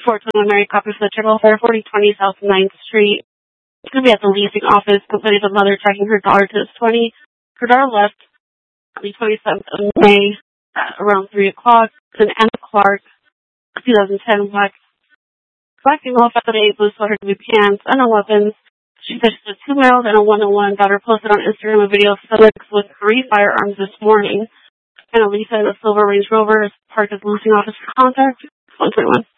421 Mary Copperfield Circle, 4020 South 9th Street. It's going to be at the leasing office. Complaining of mother tracking her daughter to the 20. Her daughter left on the 27th of May at around 3 o'clock. It's an Anna Clark, 2010 black female, 5'8", blue sweater, blue pants, and no weapons. She said she has 2 males and a 101. Daughter posted on Instagram a video of FedEx with 3 firearms this morning. And Lisa in a silver Range Rover is parked at the leasing office for contact. 121.